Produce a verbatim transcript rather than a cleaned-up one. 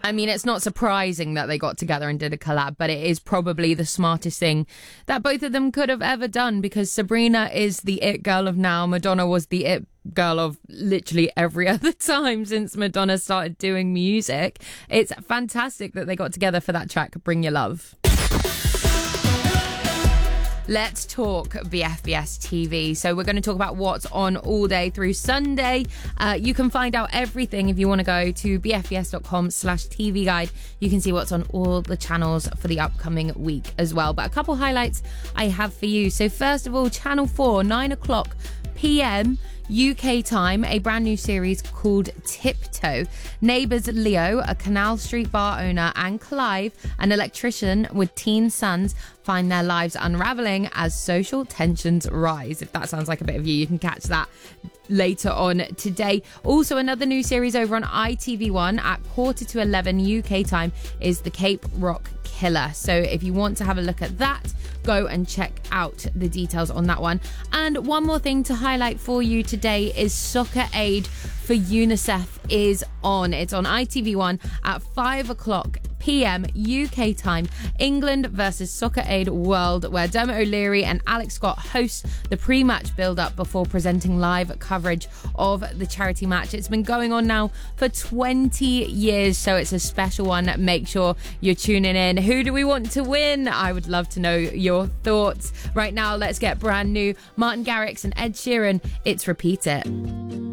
I mean, it's not surprising that they got together and did a collab, but it is probably the smartest thing that both of them could have ever done, because Sabrina is the it girl of now. Madonna was the it girl of literally every other time since Madonna started doing music. It's fantastic that they got together for that track, Bring Your Love. Let's talk B F B S T V. So we're going to talk about what's on all day through Sunday. Uh, you can find out everything if you want to go to b f b s dot com slash T V guide. You can see what's on all the channels for the upcoming week as well. But a couple highlights I have for you. So first of all, Channel four, nine o'clock p.m. U K time, a brand new series called Tiptoe. Neighbours Leo, a Canal Street bar owner, and Clive, an electrician with teen sons, find their lives unravelling as social tensions rise. If that sounds like a bit of you, you can catch that later on today. Also, another new series over on I T V one at quarter to eleven U K time is The Cape Rock Killer. So if you want to have a look at that, go and check out the details on that one. And one more thing to highlight for you today is Soccer Aid for UNICEF is on. It's on I T V one at five o'clock p.m. U K time. England versus Soccer Aid World, where Dermot O'Leary and Alex Scott host the pre-match build-up before presenting live coverage of the charity match. It's been going on now for twenty years, so it's a special one. Make sure you're tuning in. Who do we want to win? I would love to know your thoughts. Right now, let's get brand new Martin Garrix and Ed Sheeran. It's Repeat It.